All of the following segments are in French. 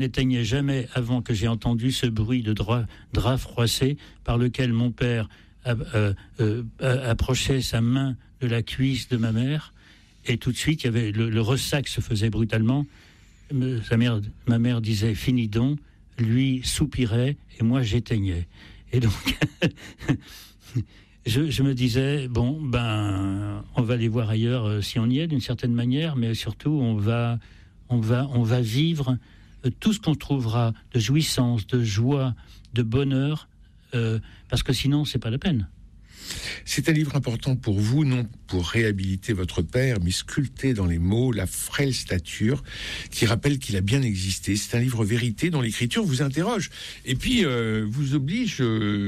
n'éteignait jamais avant que j'ai entendu ce bruit de drap froissé par lequel mon père approchait sa main de la cuisse de ma mère, et tout de suite, il y avait le ressac se faisait brutalement. Ma mère disait « Finis donc », lui soupirait, et moi j'éteignais. Et donc, je me disais, bon, on va aller voir ailleurs si on y est, d'une certaine manière, mais surtout, on va vivre tout ce qu'on trouvera de jouissance, de joie, de bonheur, parce que sinon, c'est pas la peine. C'est un livre important pour vous, non pour réhabiliter votre père, mais sculpter dans les mots la frêle stature qui rappelle qu'il a bien existé. C'est un livre vérité dont l'écriture vous interroge et puis vous oblige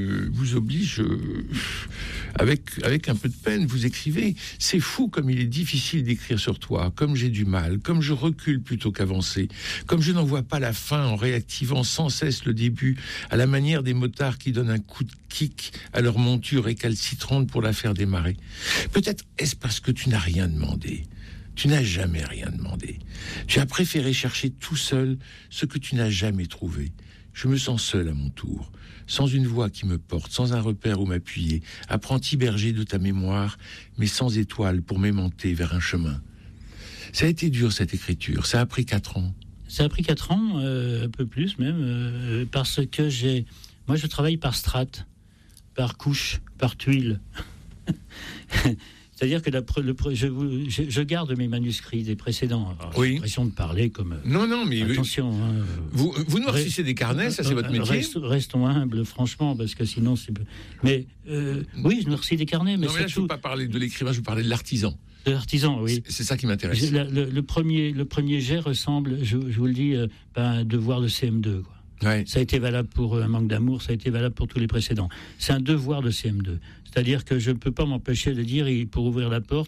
avec un peu de peine. Vous écrivez, c'est fou comme il est difficile d'écrire sur toi, comme j'ai du mal, comme je recule plutôt qu'avancer, comme je n'en vois pas la fin en réactivant sans cesse le début, à la manière des motards qui donnent un coup de kick à leur monture récalcitrante pour la faire démarrer. Peut-être est-ce parce que tu n'as rien demandé. Tu n'as jamais rien demandé. Tu as préféré chercher tout seul ce que tu n'as jamais trouvé. Je me sens seul à mon tour, sans une voix qui me porte, sans un repère où m'appuyer, apprenti berger de ta mémoire, mais sans étoile pour m'aimanter vers un chemin. Ça a été dur cette écriture, ça a pris 4 ans. Ça a pris 4 ans, un peu plus même, parce que moi je travaille par strates, par couches, par tuiles. C'est-à-dire que je garde mes manuscrits des précédents. Alors, oui. J'ai l'impression de parler comme... Non, mais... Attention. Vous noircissez des carnets, ça c'est votre métier. Restons humbles, franchement, parce que sinon c'est... Mais oui, je noircis des carnets, mais non, mais là, je ne veux pas parler de l'écrivain, je veux parler de l'artisan. De l'artisan, oui. C'est ça qui m'intéresse. Le premier jet ressemble, je vous le dis, à un devoir de CM2, quoi. Ouais. Ça a été valable pour Un manque d'amour, ça a été valable pour tous les précédents. C'est un devoir de CM2. C'est-à-dire que je ne peux pas m'empêcher de dire, pour ouvrir la porte,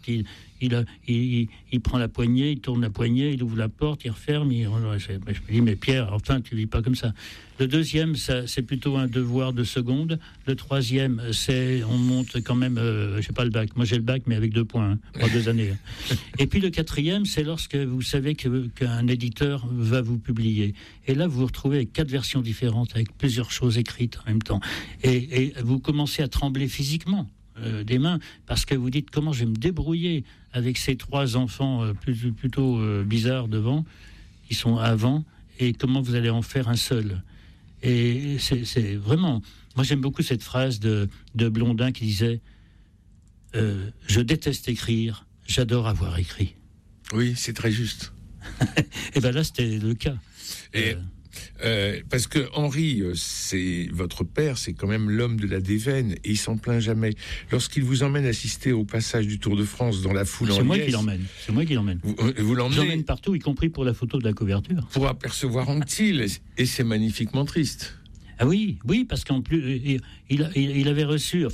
il prend la poignée, il tourne la poignée, il ouvre la porte, il referme. Je me dis, mais Pierre, enfin, tu ne vis pas comme ça. Le deuxième, c'est plutôt un devoir de seconde. Le troisième, on monte quand même, je n'ai pas le bac. Moi, j'ai le bac, mais avec 2 points, pas 2 années. Et puis le quatrième, c'est lorsque vous savez qu'un éditeur va vous publier. Et là, vous vous retrouvez avec 4 versions différentes, avec plusieurs choses écrites en même temps. Et vous commencez à trembler physiquement des mains, parce que vous dites, comment je vais me débrouiller avec ces 3 enfants plutôt bizarres devant, qui sont avant, et comment vous allez en faire un seul. Et c'est vraiment... Moi, j'aime beaucoup cette phrase de Blondin qui disait « Je déteste écrire, j'adore avoir écrit. » Oui, c'est très juste. Et bien là, c'était le cas. Et parce que Henri, c'est votre père, c'est quand même l'homme de la déveine, et il s'en plaint jamais. Lorsqu'il vous emmène assister au passage du Tour de France dans la foule en liesse... C'est moi qui l'emmène. Vous l'emmenez... J'emmène partout, y compris pour la photo de la couverture. Pour apercevoir Anctil, et c'est magnifiquement triste. Ah oui, parce qu'en plus, il avait reçu,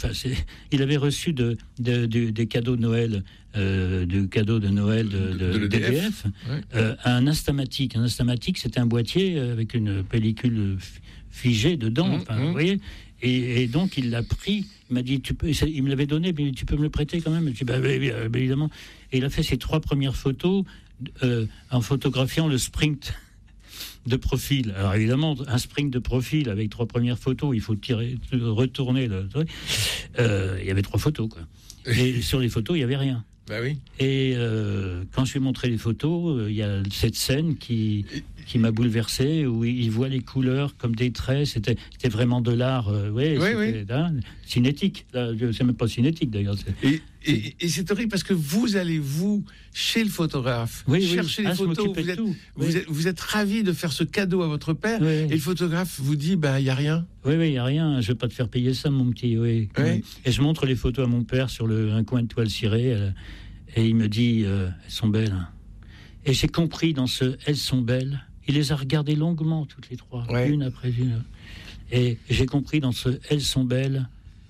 des cadeaux de Noël, du cadeau de Noël de l'EDF, ouais. Un Instamatic. Un Instamatic, c'était un boîtier avec une pellicule figée dedans, vous voyez. Et donc, il l'a pris, il m'a dit, il me l'avait donné, mais tu peux me le prêter quand même. Je dis, évidemment. Et il a fait ses 3 premières photos en photographiant le sprint de profil. Alors évidemment, un sprint de profil avec 3 premières photos, il faut retourner. Il y avait 3 photos, quoi. Et sur les photos, il n'y avait rien. Bah oui. Et quand je lui ai montré les photos, il y a cette scène qui m'a bouleversé, où il voit les couleurs comme des traits. C'était vraiment de l'art, oui. Cinétique. C'est même pas cinétique, d'ailleurs. Et c'est horrible parce que vous allez, chez le photographe, chercher les photos, vous êtes ravi de faire ce cadeau à votre père, et le photographe vous dit, il n'y a rien. Oui, il n'y a rien, je ne vais pas te faire payer ça, mon petit. Oui. Et je montre les photos à mon père sur un coin de toile cirée, et il me dit, elles sont belles. Et j'ai compris dans ce « elles sont belles », il les a regardées longuement, toutes les 3, une après une. Et j'ai compris dans ce « elles sont belles »,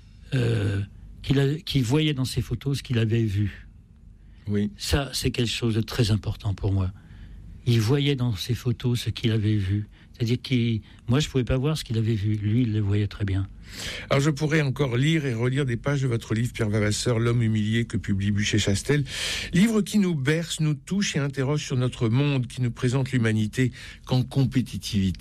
qu'il voyait dans ses photos ce qu'il avait vu. Oui. Ça, c'est quelque chose de très important pour moi. il voyait dans ses photos ce qu'il avait vu. C'est-à-dire moi, je ne pouvais pas voir ce qu'il avait vu. Lui, il le voyait très bien. Alors, je pourrais encore lire et relire des pages de votre livre, Pierre Vavasseur, L'homme humilié, que publie Buchet-Chastel. Livre qui nous berce, nous touche et interroge sur notre monde, qui nous présente l'humanité qu'en compétitivité.